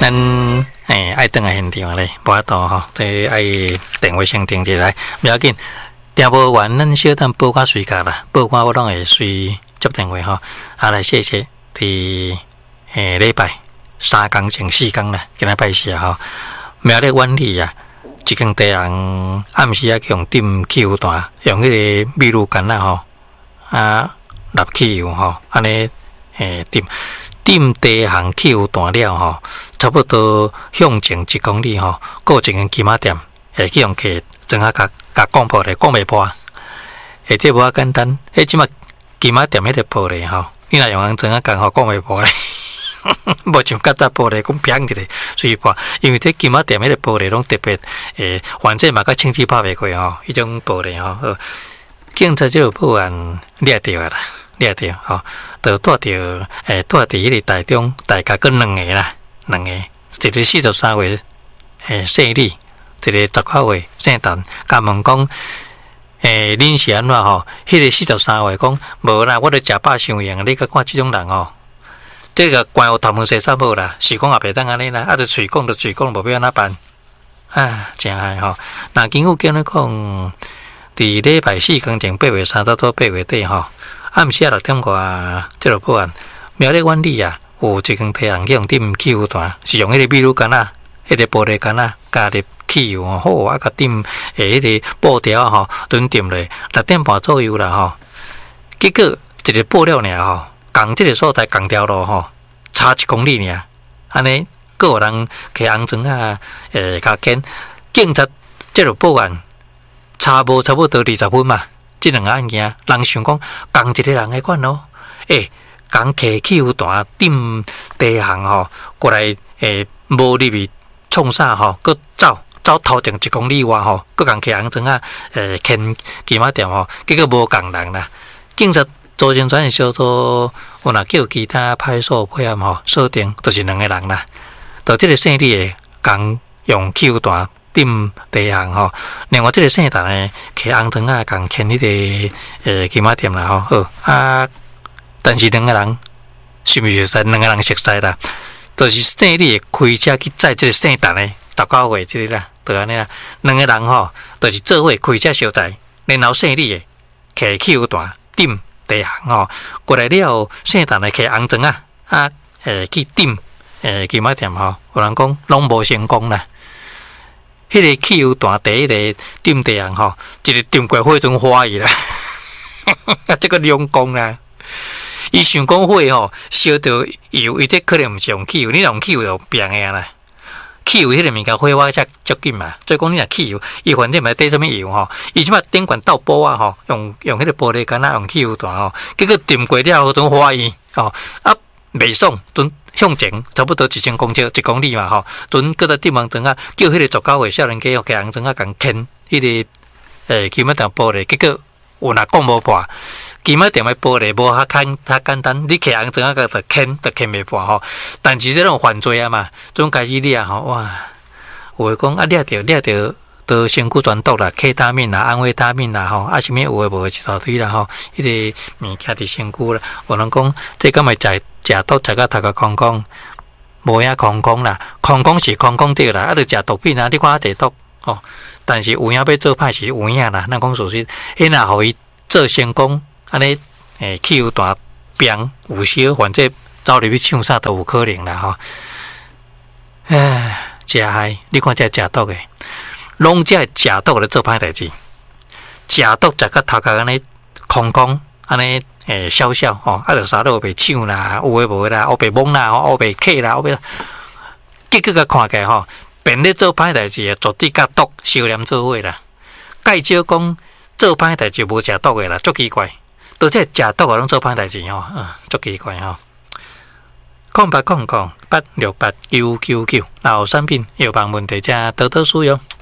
咱爱等来现场咧，无法度吼，这爱电话先订一来，不要紧。订无完，咱小等报关随价啦，报关我拢会随接电话吼。啊，来谢谢，伫礼拜3天前4天啦，今仔拜四吼，苗栗湾里啊，一间茶行暗时啊用点汽油弹，用迄个米露干啦吼，啊入汽油吼，安尼点茶行汽油弹了吼，差不多向前1公里吼，过一间金仔店，会去用客装啊甲广播咧，广袂破，这无啊简单，即马金仔店迄个玻璃吼，你若用人装啊讲吼，广袂破咧。无像较早玻璃讲砰一个碎破，因为这金仔店迄个玻璃拢特别反正嘛甲清气拍袂过吼，迄种玻璃吼。警察这个报案掠着啦，掠着吼，就带着带伫迄个台中大家跟2个啦，2个，一个43岁姓李，一个19岁姓陈，甲问讲恁是安怎吼？迄个43岁讲无啦，我咧食饱伤闲，你甲看即种人吼。这个关有头毛洗衫无啦，是讲也袂当安尼啦，啊，就嘴讲无要安怎办啊，真害吼。那经过今日讲，伫礼拜4天前8月30到8月底吼，暗时6点外，这个报案苗栗湾里啊，有一间茶行用点汽油弹，是用迄个米露干啊，迄个玻璃干啊，加入汽油好啊，甲点迄个布条吼，顿点落6点半左右啦吼。结果一个报了尔吼。共这个所在共条路吼，差1公里尔，安尼，阁有人摕红砖啊，甲捡，警察这个报案差不多20分嘛，这2个案件，人想讲共一个人的款咯，共摕汽油弹点茶行吼，过来无入去创啥吼，阁走头前1公里外吼，阁共摕红砖啊，牵金仔店吼，结果无共人啦，警察。周前传的小组有若叫其他派出所配合吼，锁定就是2个人啦。到这个姓李的共用汽油弹点茶行吼，另外这个姓陈的摕红砖啊共牵迄个金仔店啦吼。好啊，但是2个人是毋是熟悉？2个人熟悉啦，就是姓李的开车去载这个姓陈的19岁这个啦，就安尼啦。2个人吼，就是做伙开车相载，然后姓李的摕汽油弹点。茶行吼，过来了，姓陈的摕红砖啊，去点金仔店吼，有人讲拢无成功啦。迄个汽油弹第一个点茶行吼，一个点过火阵花去啦，这个两功啦。伊想讲火吼烧着油，伊这可能毋是用汽油，你用汽油就变个啦。汽油迄个物件火花才足紧嘛，所以讲你若汽油，伊反正嘛底什么油吼，伊即摆顶管倒煲啊吼，用迄个玻璃杆啊，用汽油弹吼，结果点过了，阵花伊吼啊，袂爽，阵向前差不多1公里嘛吼，阵搁在点红砖啊，叫迄个19岁少年家摕红砖啊，共牵迄个金仔店玻璃，结果有若讲无破。金仔店的玻璃无较简单，你摕红砖啊，就牵袂破吼。但是这种犯罪啊嘛，种开始掠吼，哇！有诶讲啊，掠着都身躯全毒啦，K 他命啦，安慰他命啦吼，啊，啥物有诶无诶一大堆啦吼，迄个物件伫身躯啦。有人讲，这敢会食毒食到头壳空空，无影空空啦，空空是空空对啦，啊，着食毒品啊，你看啊，地毒哦。但是有影要做歹是有影啦，咱讲事实，迄若互伊做成功。安尼汽油弹变有烧，反正走入去抢啥都有可能啦吼。食害，你看这食毒的，拢这食毒咧做歹代志，食毒食到头壳安尼空空，安尼笑笑吼，啊着啥都被抢啦，有诶无诶啦，黑白懵啦，黑白客啦，黑白，结果甲看起来吼，变咧做歹代志诶，绝对甲毒烧连做伙啦。介少讲做歹代志无食毒诶啦，足奇怪。都这食毒啊，拢做歹代志吼，足奇怪吼。0800868999，然后产品药房问题，则多多使用。